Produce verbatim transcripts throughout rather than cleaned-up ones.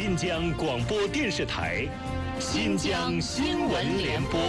新疆广播电视台《新疆新闻联播》。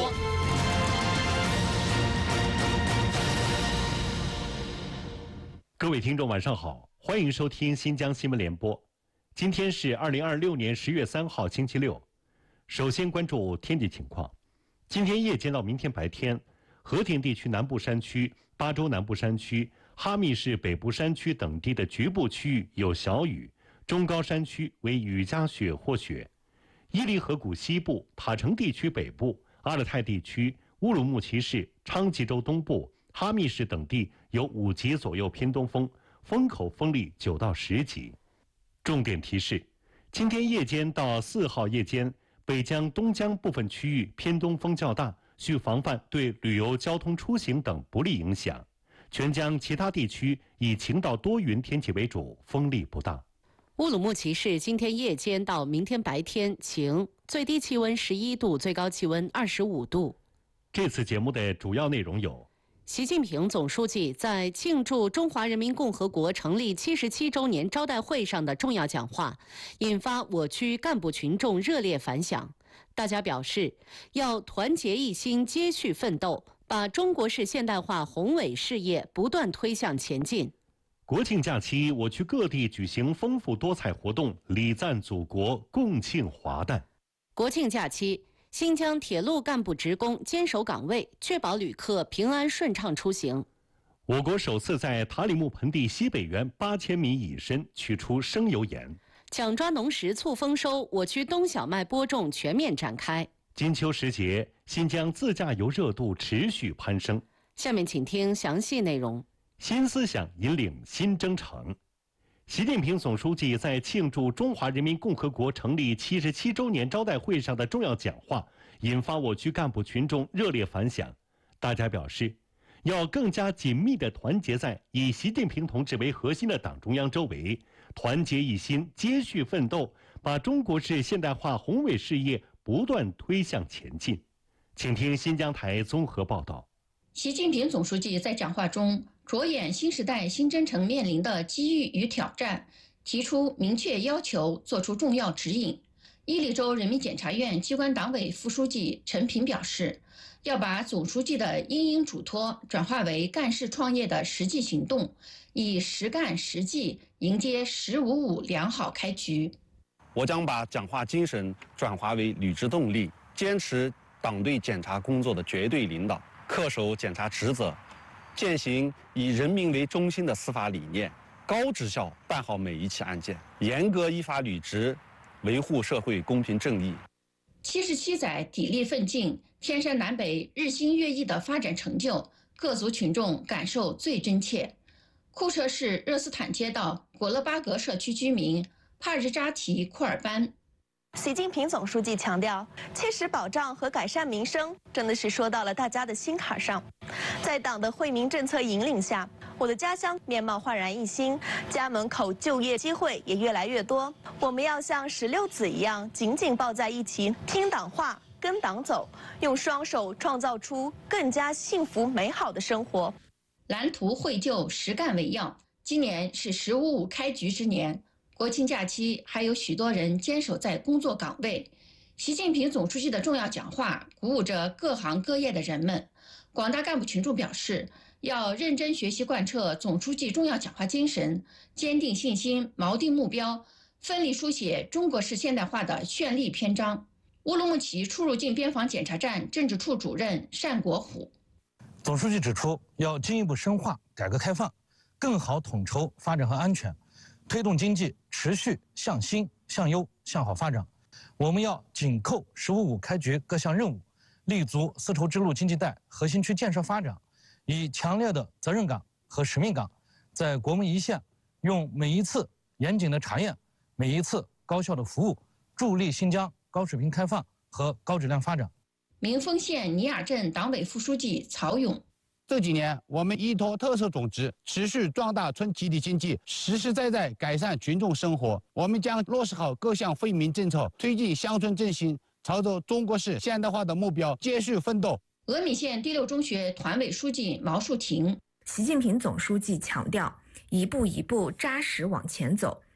各位听众，晚上好，欢迎收听新疆新闻联播。今天是二零二六年十月三号，星期六。首先关注天气情况。今天夜间到明天白天，和田地区南部山区、巴州南部山区、哈密市北部山区等地的局部区域有小雨，中高山区为雨夹雪或雪。伊犁河谷西部、塔城地区北部、阿勒泰地区、乌鲁木齐市、昌吉州东部、哈密市等地有五级左右偏东风，风口风力九到十级。重点提示：今天夜间到四号夜间，北江、东江部分区域偏东风较大，需防范对旅游交通出行等不利影响。全江其他地区以晴到多云天气为主，风力不大。 乌鲁木齐市今天夜间到明天白天晴，最低气温十一度，最高气温二十五度。 这次节目的主要内容有： 习近平总书记在庆祝中华人民共和国成立七十七周年招待会上的重要讲话，引发我区干部群众热烈反响。大家表示，要团结一心，接续奋斗，把中国式现代化宏伟事业不断推向前进。 国庆假期，我区各地举行丰富多彩活动，礼赞祖国，共庆华诞。 国庆假期，新疆铁路干部职工坚守岗位，确保旅客平安顺畅出行。 我国首次在塔里木盆地西北缘八千米以深取出生油盐。 抢抓农时促丰收，我区冬小麦播种全面展开。 金秋时节，新疆自驾游热度持续攀升。 下面请听详细内容。 新思想引领新征程。习近平总书记在庆祝中华人民共和国成立七十七周年招待会上的重要讲话，引发我区干部群众热烈反响。大家表示，要更加紧密地团结在以习近平同志为核心的党中央周围，团结一心，接续奋斗，把中国式现代化宏伟事业不断推向前进。请听新疆台综合报道。 习近平总书记在讲话中着眼新时代新征程面临的机遇与挑战，提出明确要求，作出重要指引。伊犁州人民检察院机关党委副书记陈平表示，要把总书记的殷殷嘱托转化为干事创业的实际行动，以实干实际迎接“十五五”良好开局。 我将把讲话精神转化为履职动力，坚持党对检察工作的绝对领导，恪守检察职责，践行以人民为中心的司法理念，高质效办好每一起案件，严格依法履职，维护社会公平正义。 七十七载砥砺奋进，天山南北日新月异的发展成就，各族群众感受最真切。库车市热斯坦街道果勒巴格社区居民帕日扎提库尔班。 习近平总书记强调，切实保障和改善民生，真的是说到了大家的心坎上。在党的惠民政策引领下，我的家乡面貌焕然一新，家门口就业机会也越来越多。我们要像石榴籽一样紧紧抱在一起，听党话，跟党走，用双手创造出更加幸福美好的生活。 蓝图绘就，实干为要。今年是“十五五”开局之年。国庆假期还有许多人坚守在工作岗位，习近平总书记的重要讲话鼓舞着各行各业的人们。广大干部群众表示，要认真学习贯彻总书记重要讲话精神，坚定信心，锚定目标，奋力书写中国式现代化的绚丽篇章。乌鲁木齐出入境边防检查站政治处主任单国虎。 总书记指出，要进一步深化改革开放，更好统筹发展和安全，推动经济持续向新、向优、向好发展。我们要紧扣“十五五”开局各项任务，立足丝绸之路经济带核心区建设发展，以强烈的责任感和使命感，在国门一线，用每一次严谨的查验，每一次高效的服务，助力新疆高水平开放和高质量发展。 民丰县尼尔镇党委副书记曹勇。 这几年，我们依托特色种植，持续壮大村集体经济，实实在在改善群众生活。我们将落实好各项惠民政策，推进乡村振兴，朝着中国式现代化的目标继续奋斗。 峨眉县第六中学团委书记毛树婷。 习近平总书记强调，一步一步扎实往前走，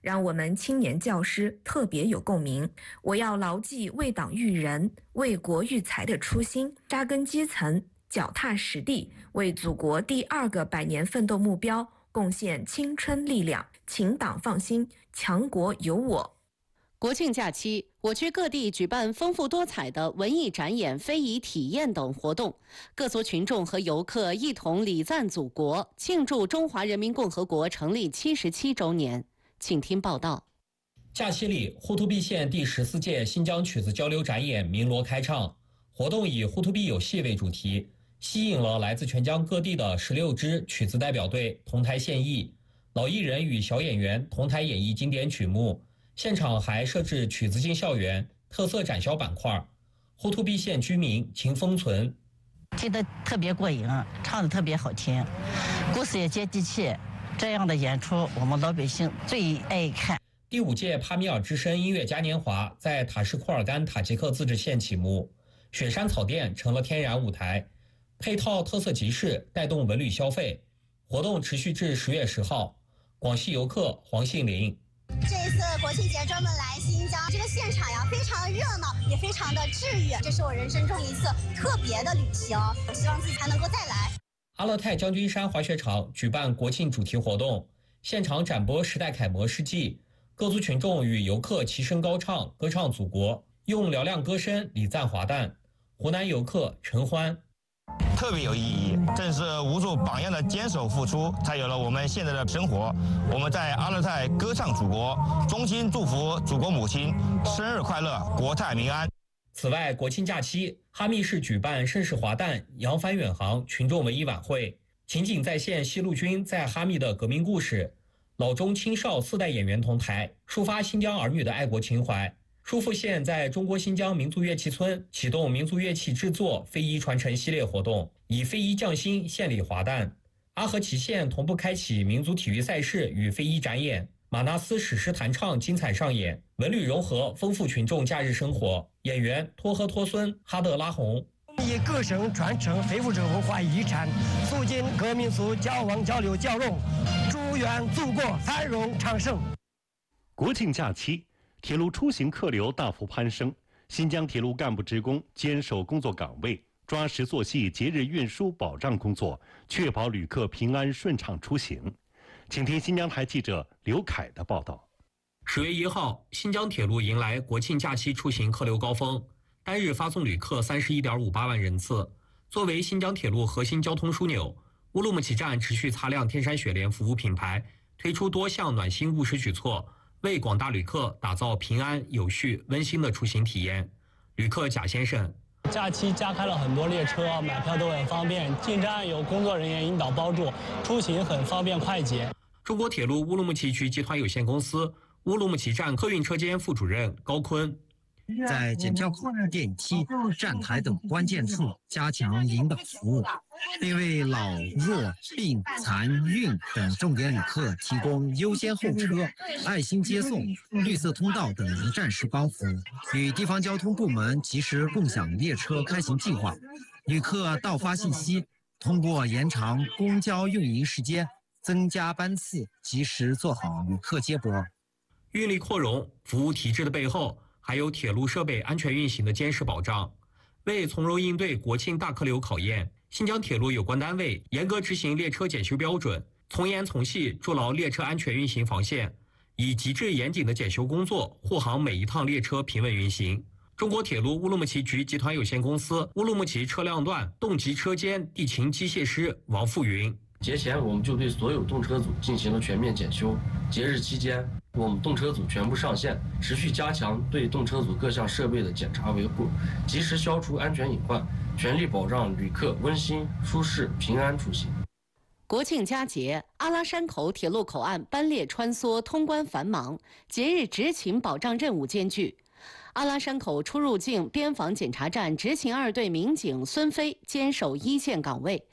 让我们青年教师特别有共鸣。我要牢记为党育人、为国育才的初心，扎根基层，脚踏实地，为祖国第二个百年奋斗目标贡献青春力量。请党放心，强国有我。 国庆假期，我区各地举办丰富多彩的文艺展演、非遗体验等活动，各族群众和游客一同礼赞祖国，庆祝中华人民共和国成立七十七周年。请听报道。 假期里，呼图壁县第十四届新疆曲子交流展演鸣锣开唱，活动以呼图壁有戏为主题，吸引了来自全疆各地的十六支曲子代表队同台献艺，老艺人与小演员同台演绎经典曲目。现场还设置曲子进校园、特色展销板块。呼图壁县居民秦风存， 听得特别过瘾，唱得特别好听，故事也接地气。这样的演出，我们老百姓最爱看。 第五届帕米尔之声音乐嘉年华在塔什库尔干塔吉克自治县启幕，雪山草甸成了天然舞台，配套特色集市带动文旅消费。活动持续至十月十号。广西游客黄信林。 这一次国庆节专门来新疆，这个现场呀非常热闹，也非常的治愈。这是我人生中一次特别的旅行，我希望自己还能够再来。 阿勒泰将军山滑雪场举办国庆主题活动，现场展播时代楷模事迹，各族群众与游客齐声高唱，歌唱祖国，用嘹亮歌声礼赞华诞。湖南游客陈欢。 特别有意义，正是无数榜样的坚守付出，才有了我们现在的生活。我们在阿勒泰歌唱祖国，衷心祝福祖国母亲生日快乐，国泰民安。 此外，国庆假期，哈密市举办盛世华诞扬帆远航群众文艺晚会，情景再现西路军在哈密的革命故事，老中青少四代演员同台，抒发新疆儿女的爱国情怀。舒富县在中国新疆民族乐器村启动民族乐器制作非遗传承系列活动，以非遗匠心献礼华诞。阿合齐县同步开启民族体育赛事与非遗展演，马纳斯史诗弹唱精彩上演，文旅融合丰富群众假日生活。演员托呵托孙哈德拉红。 以歌声传承非物质文化遗产，促进各民族交往交流交融，祝愿祖国繁荣昌盛。 国庆假期，铁路出行客流大幅攀升，新疆铁路干部职工坚守工作岗位，抓实做细节日运输保障工作，确保旅客平安顺畅出行。请听新疆台记者刘凯的报道。 十月一号，新疆铁路迎来国庆假期出行客流高峰，单日发送旅客三十一点五八万人次。作为新疆铁路核心交通枢纽，乌鲁木齐站持续擦亮天山雪莲服务品牌，推出多项暖心务实举措，为广大旅客打造平安、有序、温馨的出行体验。旅客贾先生。 假期加开了很多列车，买票都很方便，进站有工作人员引导帮助，出行很方便快捷。 中国铁路乌鲁木齐局集团有限公司乌鲁木齐站客运车间副主任高坤。 在检票口、电梯、站台等关键处加强引导服务，并为老、弱、病、残、孕等重点旅客提供优先候车、爱心接送、绿色通道等一站式帮扶，与地方交通部门及时共享列车开行计划。旅客到发信息，通过延长公交运营时间、增加班次，及时做好旅客接驳。 运力扩容服务体制的背后，还有铁路设备安全运行的坚实保障。为从容应对国庆大客流考验，新疆铁路有关单位严格执行列车检修标准，从严从细筑牢列车安全运行防线，以极致严谨的检修工作护航每一趟列车平稳运行。中国铁路乌鲁木齐局集团有限公司乌鲁木齐车辆段动级车间地勤机械师王富云。 节前我们就对所有动车组进行了全面检修，节日期间我们动车组全部上线，持续加强对动车组各项设备的检查维护，及时消除安全隐患，全力保障旅客温馨、舒适、平安出行。 国庆佳节，阿拉山口铁路口岸班列穿梭，通关繁忙，节日执勤保障任务艰巨。阿拉山口出入境边防检查站执勤二队民警孙飞坚守一线岗位，